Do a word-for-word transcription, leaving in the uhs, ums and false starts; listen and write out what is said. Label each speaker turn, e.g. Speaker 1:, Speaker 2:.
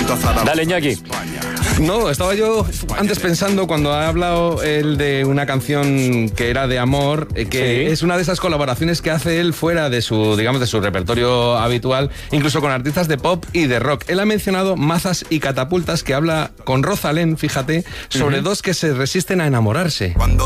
Speaker 1: Dale, Iñaki.
Speaker 2: No, estaba yo antes pensando cuando ha hablado él de una canción que era de amor, que sí. es una de esas colaboraciones que hace él fuera de su, digamos, de su repertorio habitual, incluso con artistas de pop y de rock. Él ha mencionado Mazas y Catapultas, que habla con Rosalén, fíjate, sobre uh-huh. dos que se resisten a enamorarse. Cuando